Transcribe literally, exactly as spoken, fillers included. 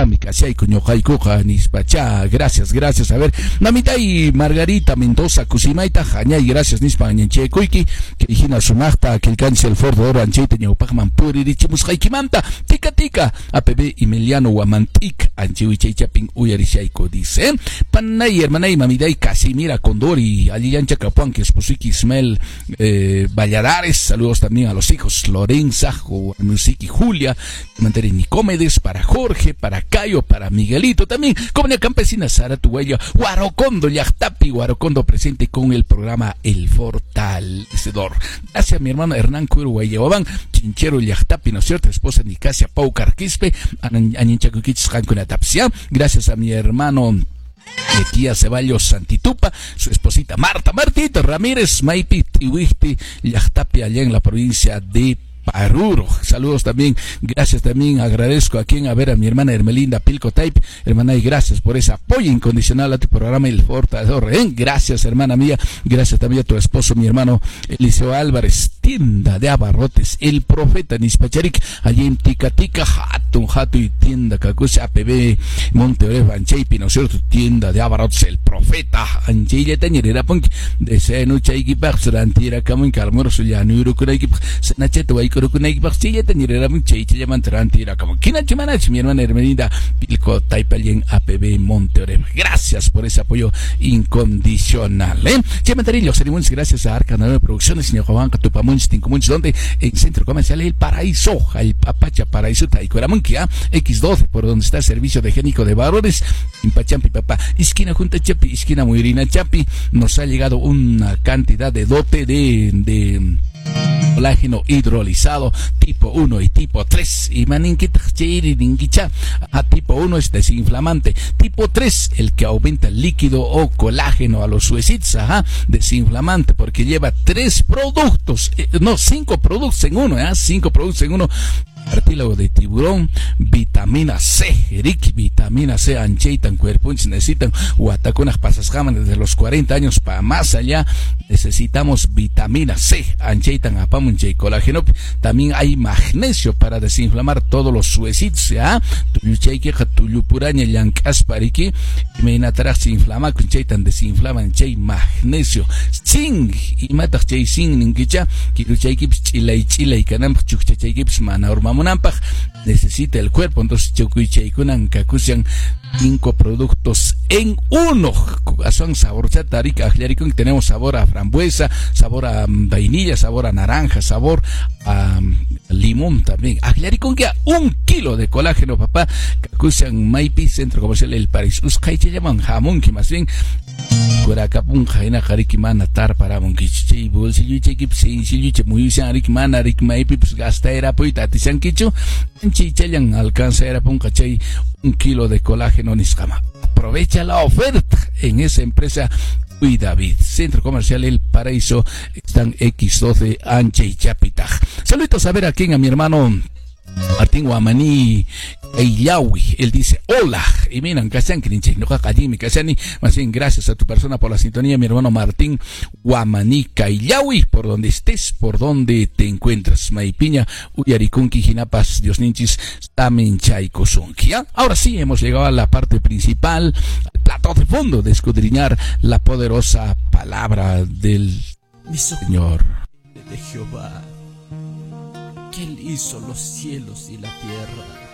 Yami Casiay Cuñojaikuja Nispacha, gracias, gracias. A ver, Namita y Margarita Mendoza Cusimaita Jañay, gracias Nispa Ñanche Kuiki, que dijina Sunachta, que alcance el Ford Oro Ancheita Ñaupagman Puri Richimus Jaikimanta, Tica Tica, A P B Emiliano Guamantic, Anchiwiche Chapin Uyarishaiko dice, Panay, hermanay, mamiday, Casimira Condori, Aliancha Capuan, que es Pusiki Ismael eh, Valladares, saludos también a los hijos Lorenza, Musiki Julia, Mantere Nicómedes, para Jorge, para Cayo, para Miguelito, también Comunidad Campesina Sara Tugueyo, Guarocondo, Yachtapi, Guarocondo presente con el programa El Fortalecedor. Gracias a mi hermano Hernán Curuguayevaban, Chinchero Yachtapi, ¿no es cierto? Esposa Nicasia Pau Carquispe, Aninchacuquichis Tapsia. Gracias a mi hermano Tía Ceballos Santitupa, su esposita Marta Martita Ramírez, Maipi Tihuihti, Yachtapi, allá en la provincia de Paruro. Saludos también, gracias también, agradezco a quien, a ver, a mi hermana Hermelinda Pilco Type, hermana, y gracias por ese apoyo incondicional a tu programa El Fortalecedor, ¿eh? Gracias, hermana mía, gracias también a tu esposo, mi hermano Eliseo Álvarez, tienda de abarrotes, El Profeta Nispacharik, allí en Ticatica, Hatun, Hatu y tienda Cacusa, A P B, Monte Oreva, Ancheipi, ¿no es cierto? Tienda de abarrotes, El Profeta, Ancheile Tañerera Punk, de Senucha y Gipax, Rantira Camun, Calmorso, Yanuro, Kuraikipa, Senacheto, Kurukunay Baxilla Tañerera Mucheche llaman Tarantira como Kina Chimanach, mi hermana Hermelinda Pilco Taipalien A P B Monte Oreva. Gracias por ese apoyo incondicional, ¿eh? Chematarillo, ceremonias, gracias a Arca Nueva Producciones, señor Juan Catupamunch, Tincomunch, donde en Centro Comercial El Paraíso, el Papacha Paraíso Taikuramunkia, X doce, por donde está el servicio de higiénico de varones, en Pachampi, papá, esquina junta Chapi, esquina Muirina Chapi, nos ha llegado una cantidad de dote de, de colágeno hidrolizado tipo uno y tipo tres, y a tipo uno es desinflamante, tipo tres el que aumenta el líquido o colágeno a los huesitos, ajá, desinflamante porque lleva tres productos, eh, no, cinco productos en uno, ¿eh? cinco productos en uno. Cartílago de tiburón, vitamina C, Eric, vitamina C, ancheitan cuerpos, necesitan huatacunas pasas jaman desde los cuarenta años para más allá, necesitamos vitamina C, ancheitan apamunche y colágeno. También hay magnesio para desinflamar todos los huesitos, ¿ya? Tuyucheike, tuyupuraña, yancaspariki, y me inatará se inflama, concheitan desinflaman, chay magnesio, zinc, y matas chay zinc, ninquicha, kiruchaikips, chilay, chilay, canam, chuchachaikips, manaurma. Necesita el cuerpo, entonces Chocuicheikunan Kakusian cinco productos en uno. Son sabor chatarica, tenemos sabor a frambuesa, sabor a vainilla, sabor a naranja, sabor a limón también. Agliaricón que un kilo de colágeno, papá. Kakusian Maipi, Centro Comercial El Paraíso. Uskaiche llaman jamón, que más bien Cueracapun jaina jarikimana tar para monquichi bolsillo chequip sencillo muy sarikimana rikmaipi pues gasta era poita tisan kichu chichayan alcanza era pun cachay un kilo de colágeno niscama. Aprovecha la oferta en esa empresa Uy David, Centro Comercial El Paraíso, están X doce Anche y Chapitaj. Saludos a ver aquí a mi hermano Martín Guamaní Eillawi, él dice hola, y miran, Casan Crinche, no Jacayimi, Casani, más bien gracias a tu persona por la sintonía, mi hermano Martín Guamaní Eillawi, por donde estés, por donde te encuentras, Maipiña, Uyarikunki, Jinapas, Dios Ninchis, Tamen Chaikosonki. Ahora sí, hemos llegado a la parte principal, al plato de fondo, de escudriñar la poderosa palabra del Señor. De Jehová, que Él hizo los cielos y la tierra.